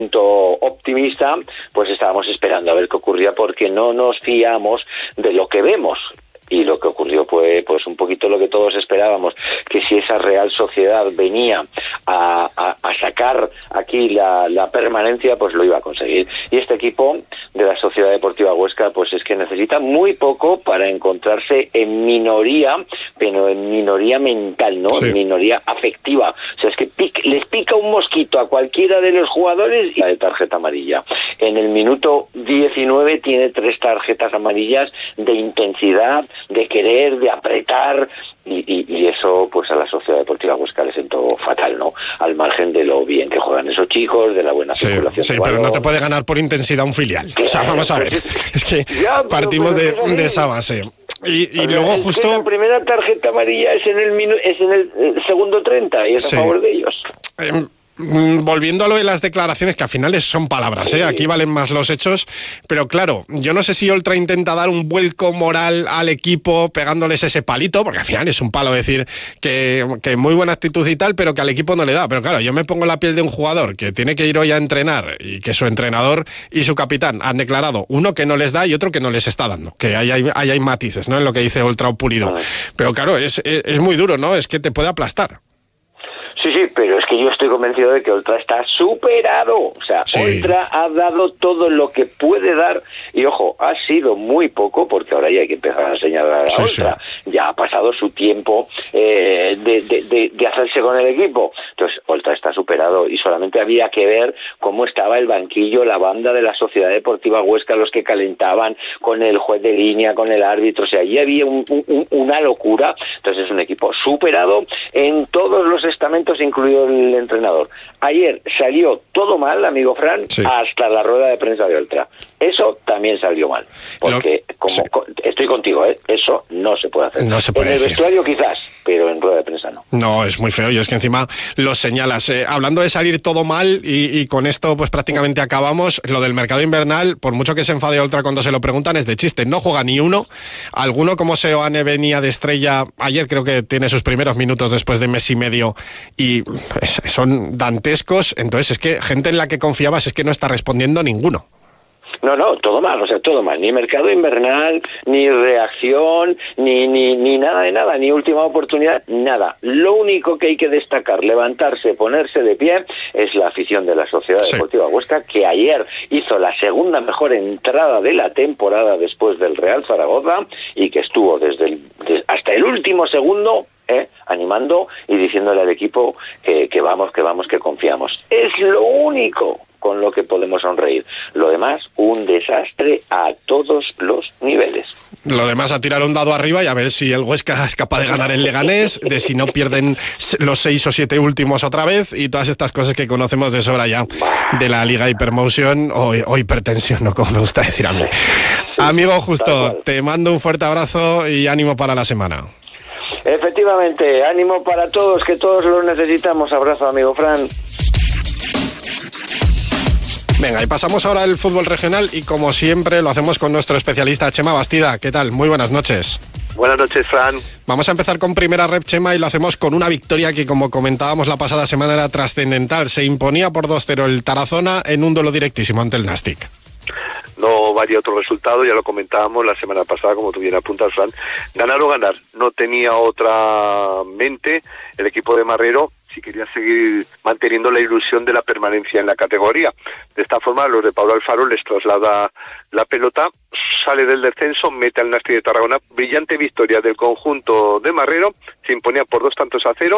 optimista, pues estábamos esperando a ver qué ocurría, porque no nos fiamos de lo que vemos. Y lo que ocurrió fue pues un poquito lo que todos esperábamos, que si esa Real Sociedad venía a sacar aquí la permanencia, pues lo iba a conseguir. Y este equipo de la Sociedad Deportiva Huesca, pues es que necesita muy poco para encontrarse en minoría, pero en minoría mental, ¿no? Sí. En minoría afectiva. O sea, es que les pica un mosquito a cualquiera de los jugadores y la de tarjeta amarilla. En el minuto 19 tiene 3 tarjetas amarillas de intensidad, de querer, de apretar, y eso pues a la Sociedad Deportiva Huesca le sentó fatal, ¿no? Al margen de lo bien que juegan esos chicos, de la buena circulación. Sí, pero no te puede ganar por intensidad un filial. O sea, vamos a ver, es que ya, partimos de esa base. Y luego justo... La primera tarjeta amarilla es en el segundo 30 y es a favor de ellos. Volviendo a lo de las declaraciones, que al final son palabras, aquí valen más los hechos, pero claro, yo no sé si Oltra intenta dar un vuelco moral al equipo pegándoles ese palito, porque al final es un palo decir que muy buena actitud y tal, pero que al equipo no le da. Pero claro, yo me pongo en la piel de un jugador que tiene que ir hoy a entrenar y que su entrenador y su capitán han declarado, uno que no les da y otro que no les está dando, que hay matices, ¿no?, en lo que dice Oltra o Pulido. Pero claro, es muy duro, ¿no? Es que te puede aplastar. Sí, pero es que yo estoy convencido de que Oltra está superado. O sea, sí. Oltra ha dado todo lo que puede dar. Y ojo, ha sido muy poco, porque ahora ya hay que empezar a señalar a Oltra. Sí. Ya ha pasado su tiempo de hacerse con el equipo. Entonces, Oltra está superado y solamente había que ver cómo estaba el banquillo, la banda de la Sociedad Deportiva Huesca, los que calentaban con el juez de línea, con el árbitro. O sea, allí había una locura. Entonces, es un equipo superado en todos los estamentos, incluido el entrenador. Ayer salió todo mal, amigo Fran, sí, hasta la rueda de prensa de Oltra. Eso también salió mal, porque estoy contigo, eso no se puede hacer. No se puede en el decir. Vestuario quizás, pero en rueda de prensa no. No, es muy feo, y es que encima lo señalas. Hablando de salir todo mal, y con esto pues prácticamente acabamos, lo del mercado invernal, por mucho que se enfade Oltra cuando se lo preguntan, es de chiste, no juega ni uno. Alguno como Seoane venía de estrella, ayer creo que tiene sus primeros minutos después de mes y medio, y son dantescos. Entonces es que gente en la que confiabas es que no está respondiendo ninguno. No, todo mal, todo mal. Ni mercado invernal, ni reacción, ni nada de nada, ni última oportunidad, nada. Lo único que hay que destacar, levantarse, ponerse de pie, es la afición de la Sociedad Deportiva Huesca, que ayer hizo la segunda mejor entrada de la temporada después del Real Zaragoza, y que estuvo hasta el último segundo animando y diciéndole al equipo que vamos, que confiamos. Es lo único con lo que podemos sonreír. Lo demás, un desastre a todos los niveles. Lo demás, a tirar un dado arriba y a ver si el Huesca es capaz de ganar en Leganés, de si no pierden los 6 o 7 últimos otra vez, y todas estas cosas que conocemos de sobra ya de la Liga Hypermotion o hipertensión, ¿no?, como me gusta decir a mí. Amigo Justo, te mando un fuerte abrazo y ánimo para la semana. Efectivamente, ánimo para todos, que todos lo necesitamos. Abrazo, amigo Fran. Venga, y pasamos ahora al fútbol regional, y como siempre lo hacemos con nuestro especialista Chema Bastida. ¿Qué tal? Muy buenas noches. Buenas noches, Fran. Vamos a empezar con primera rep, Chema, y lo hacemos con una victoria que, como comentábamos la pasada semana, era trascendental. Se imponía por 2-0 el Tarazona en un duelo directísimo ante el Nastic. No varía otro resultado, ya lo comentábamos la semana pasada, como tú bien apuntas, Fran. Ganar o ganar, no tenía otra mente el equipo de Marrero si quería seguir manteniendo la ilusión de la permanencia en la categoría. De esta forma, los de Pablo Alfaro les traslada la pelota, sale del descenso, mete al Nastic de Tarragona. Brillante victoria del conjunto de Marrero, se imponía por 2-0